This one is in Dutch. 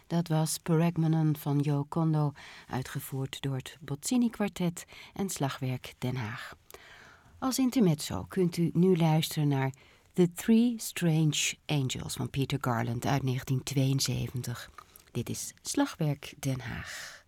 Dat was Paragmanon van Jo Kondo, uitgevoerd door het Bozzini Quartet en Slagwerk Den Haag. Als intermezzo kunt u nu luisteren naar The Three Strange Angels van Peter Garland uit 1972. Dit is Slagwerk Den Haag.